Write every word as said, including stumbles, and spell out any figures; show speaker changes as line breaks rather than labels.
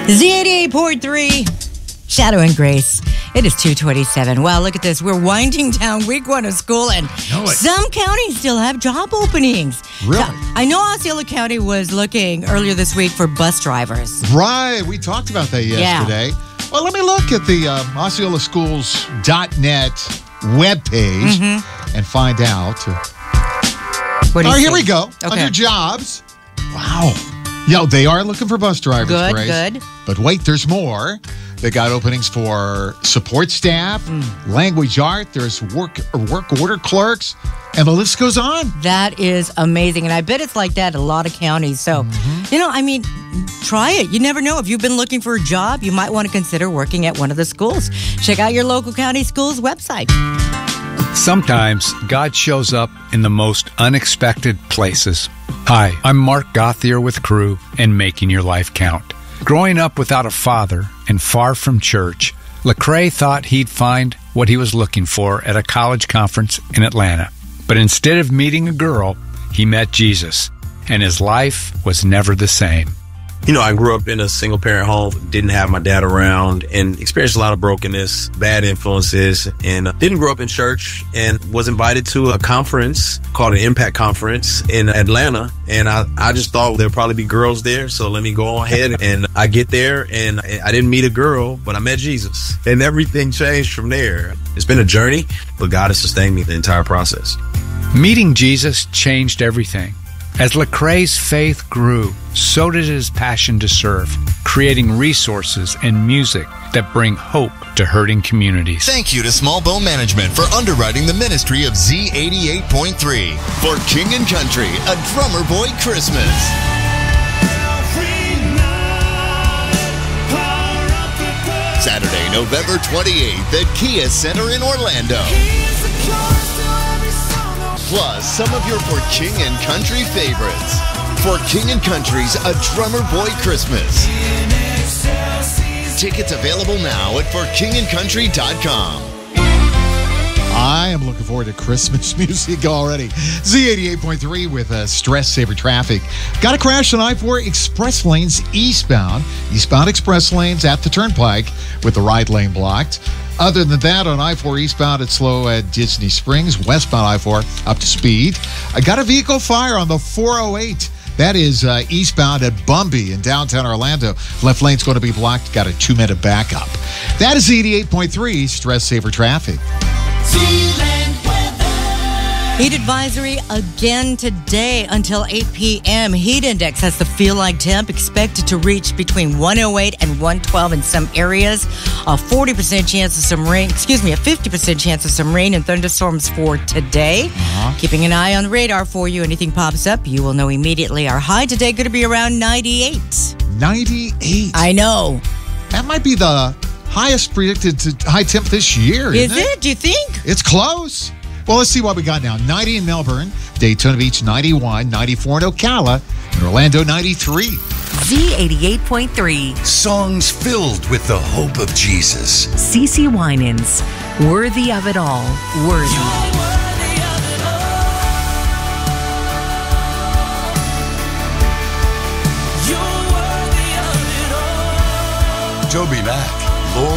Z eighty-eight point three, Shadow and Grace. It is two twenty-seven. Wow, look at this. We're winding down week one of school, and some counties still have job openings.
Really?
So, I know Osceola County was looking earlier this week for bus drivers.
Right. We talked about that yesterday. Yeah. Well, let me look at the um, Osceola Schools dot net webpage mm-hmm. and find out.
What do you
All right,
see?
here we go.
Okay.
Under jobs. Wow. Yo, they are looking for bus drivers,
Good,
Grace.
good.
But wait, there's more. They got openings for support staff, mm. language art, there's work work order clerks, and the list goes on.
That is amazing. And I bet it's like that in a lot of counties. So, mm-hmm. you know, I mean, try it. You never know. If you've been looking for a job, you might want to consider working at one of the schools. Check out your local county schools website.
Sometimes God shows up in the most unexpected places. Hi, I'm Mark Gothier with Crew and Making Your Life Count. Growing up without a father and far from church, Lecrae thought he'd find what he was looking for at a college conference in Atlanta. But instead of meeting a girl, he met Jesus, and his life was never the same.
You know, I grew up in a single-parent home, didn't have my dad around, and experienced a lot of brokenness, bad influences, and didn't grow up in church, and was invited to a conference called an Impact Conference in Atlanta, and I, I just thought there'd probably be girls there, so let me go ahead, and I get there, and I didn't meet a girl, but I met Jesus, and everything changed from there. It's been a journey, but God has sustained me the entire process.
Meeting Jesus changed everything. As Lecrae's faith grew, so did his passion to serve, creating resources and music that bring hope to hurting communities.
Thank you to Small Bone Management for underwriting the ministry of Z eighty-eight point three. For King and Country, a Drummer Boy Christmas. Saturday, November twenty-eighth at Kia Center in Orlando. Plus, some of your For King and Country favorites. For King and Country's A Drummer Boy Christmas. Tickets available now at for king and country dot com.
I am looking forward to Christmas music already. Z eighty-eight point three with uh, Stress Saver Traffic. Got a crash on I four Express Lanes eastbound. Eastbound Express Lanes at the Turnpike with the right lane blocked. Other than that, on I four eastbound, it's slow at Disney Springs. Westbound I four up to speed. I got a vehicle fire on the four oh eight. That is uh, eastbound at Bumby in downtown Orlando. Left lane's going to be blocked. Got a two-minute backup. That is eighty-eight point three Stress Saver Traffic.
Heat advisory again today until eight p.m. Heat index has the feel-like temp expected to reach between one oh eight and one twelve in some areas. A forty percent chance of some rain, excuse me, a fifty percent chance of some rain and thunderstorms for today. Uh-huh. Keeping an eye on the radar for you. Anything pops up, you will know immediately. Our high today going to be around ninety-eight.
ninety-eight?
I know.
That might be the highest predicted to high temp this year,
Is
isn't it?
it? Do you think?
It's close. Well, let's see what we got now. ninety in Melbourne, Daytona Beach ninety-one, ninety-four in Ocala, and Orlando ninety-three.
Z eighty-eight point three.
Songs filled with the hope of Jesus.
CeCe Winans, Worthy of It All. Worthy.
Toby Mac.